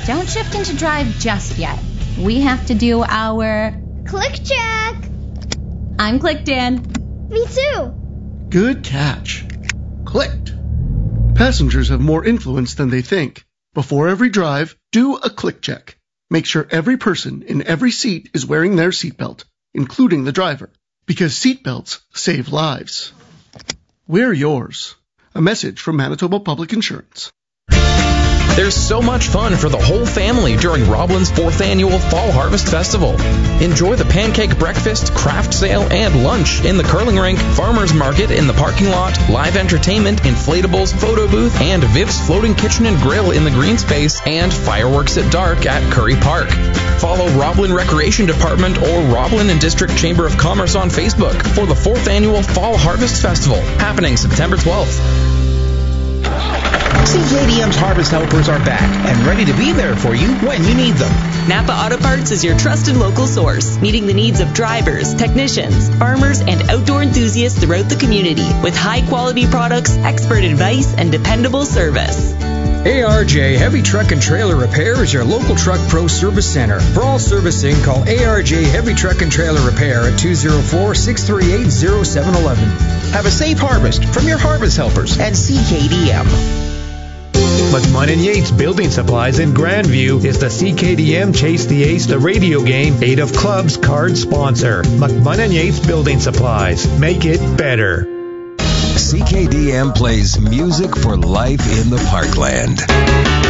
Don't shift into drive just yet. We have to do our... Click check! I'm clicked in. Me too. Good catch. Clicked. Passengers have more influence than they think. Before every drive, do a click check. Make sure every person in every seat is wearing their seatbelt, including the driver, because seatbelts save lives. Wear yours. A message from Manitoba Public Insurance. There's so much fun for the whole family during Roblin's 4th Annual Fall Harvest Festival. Enjoy the pancake breakfast, craft sale, and lunch in the curling rink, farmers market in the parking lot, live entertainment, inflatables, photo booth, and Viv's Floating Kitchen and Grill in the green space, and fireworks at dark at Curry Park. Follow Roblin Recreation Department or Roblin and District Chamber of Commerce on Facebook for the 4th Annual Fall Harvest Festival, happening September 12th. CKDM's Harvest Helpers are back and ready to be there for you when you need them. Napa Auto Parts is your trusted local source, meeting the needs of drivers, technicians, farmers, and outdoor enthusiasts throughout the community with high-quality products, expert advice, and dependable service. ARJ Heavy Truck and Trailer Repair is your local Truck Pro Service Center. For all servicing, call ARJ Heavy Truck and Trailer Repair at 204-638-0711. Have a safe harvest from your Harvest Helpers at CKDM. McMahon & Yates Building Supplies in Grandview is the CKDM Chase the Ace the radio game 8 of Clubs card sponsor. McMahon & Yates Building Supplies. Make it better. CKDM plays music for life in the Parkland.